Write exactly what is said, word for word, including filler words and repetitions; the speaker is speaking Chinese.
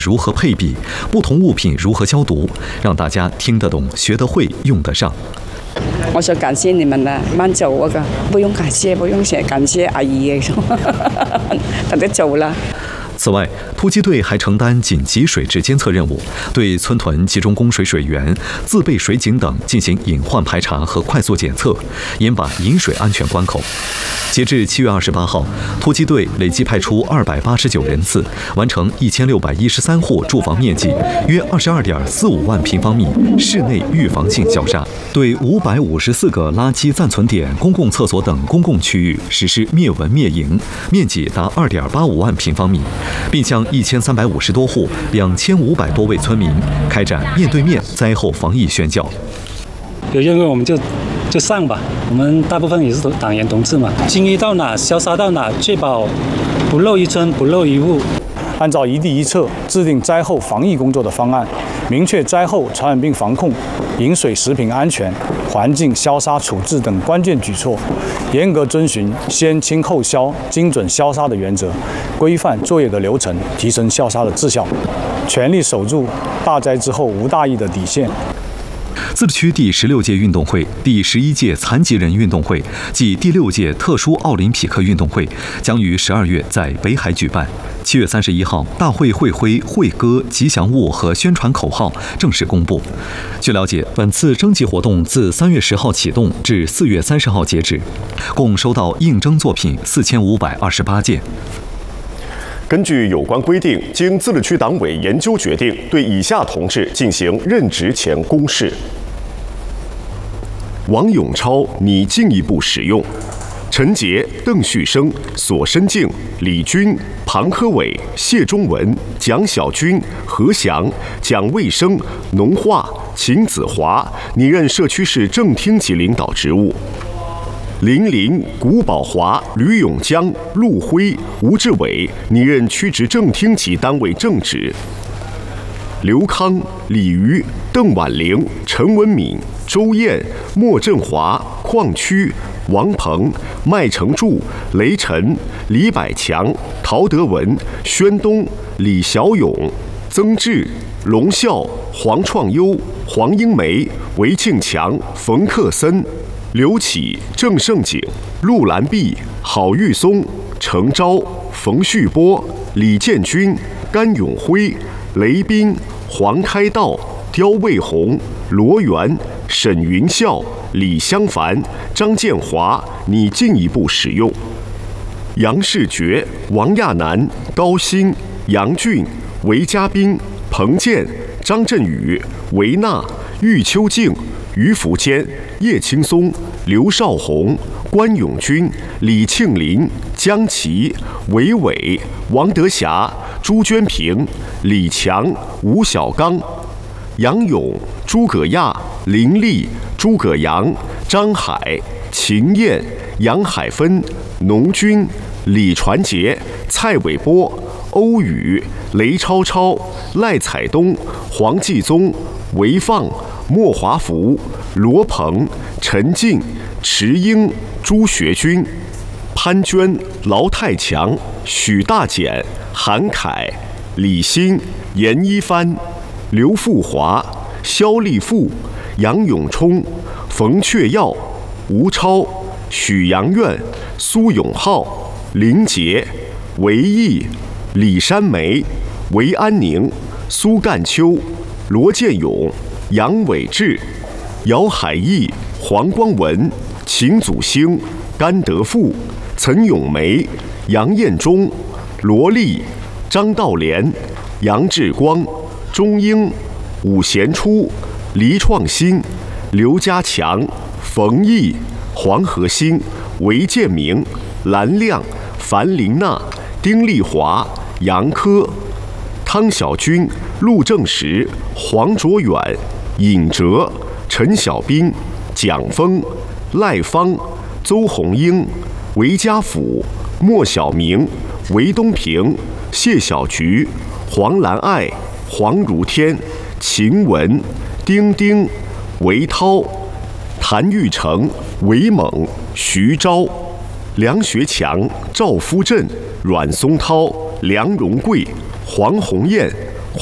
如何配比，不同物品如何消毒，让大家听得懂、学得会、用得上。 我想感谢你们了，慢走我个，不用感谢，不用谢，感谢阿姨，他都走了。 此外，突击队还承担紧急水质监测任务，对村屯集中供水水源、自备水井等进行隐患排查和快速检测，严把饮水安全关口。截至七月二十八号，突击队累计派出二百八十九人次，完成一千六百一十三户住房面积约二十二点四五万平方米室内预防性消杀，对五百五十四个垃圾暂存点、公共厕所等公共区域实施灭蚊灭蝇，面积达二点八五万平方米，并向一千三百五十多户、两千五百多位村民开展面对面灾后防疫宣教。 有任务我们就就上吧，我们大部分也是党员同志嘛，经历到哪消杀到哪，确保不漏一村不漏一户。 按照一地一策制定灾后防疫工作的方案，明确灾后传染病防控、饮水食品安全、环境消杀处置等关键举措，严格遵循先清后消、精准消杀的原则，规范作业的流程，提升消杀的质效，全力守住大灾之后无大疫的底线。 自治区第十六届运动会、第十一届残疾人运动会暨第六届特殊奥林匹克运动会将于十二月在北海举办。七月三十一号，大会会徽、会歌、吉祥物和宣传口号正式公布。据了解，本次征集活动自三月十号启动至四月三十号截止，共收到应征作品四千五百二十八件。 根据有关规定，经自治区党委研究决定，对以下同志进行任职前公示：王永超拟进一步使用；陈杰、邓旭生、索申静、李军、庞科伟、谢中文、蒋小军、何翔、蒋卫生、农化、秦子华拟任社区市正厅级领导职务。林林、古宝华、吕永江、陆辉、吴志伟拟任区直正厅级单位正职。刘康、李瑜、邓婉玲、陈文敏、周燕、莫振华、邝区、王鹏、麦成柱、雷晨、李百强、陶德文、宣东、李小勇、曾志、龙啸、黄创优、黄英梅、韦庆强、冯克森、刘启、郑胜景、陆兰碧、郝玉松、程钊、冯旭波、李建军、甘永辉、雷斌、黄开道、刁卫红、罗源、沈云笑、李香凡、张建华拟进一步使用。杨世觉、王亚楠、高鑫、杨俊、韦家斌、彭健、张振宇、韦娜、郁秋静、于福坚、叶青松、刘少红、关永军、李庆林、江琪、韦伟、王德霞、朱娟平、李强、吴小刚、杨勇、诸葛亚、林丽、诸葛阳、张海、秦燕、杨海芬、农军、李传杰、蔡伟波、欧宇、雷超超、赖彩东、黄继宗、韦放、莫华福、罗鹏、陈静、池英、朱学军、潘娟、劳太强、许大简、韩凯、李欣、严一帆、刘富华、肖立富、杨永冲、冯确耀、吴超、许阳院、苏永浩、林杰、韦毅、李山梅、韦安宁、苏干秋、罗建勇、杨伟志、姚海义、黄光文、秦祖兴、甘德富、岑永梅、杨彦忠、罗丽、张道莲、杨志光、钟英、武贤初、黎创新、刘家强、冯毅、黄和兴、韦建明、蓝亮、樊玲娜、丁丽华、杨科、汤小军、陆正实、黄卓远、尹哲、陈小兵、蒋峰、赖芳、邹红英、韦家甫、莫小明、韦东平、谢小菊、黄兰爱、黄如天、秦文、丁丁、韦涛、谭玉成、韦猛、徐钊、梁学强、赵夫振、阮松涛、梁荣贵、黄红艳、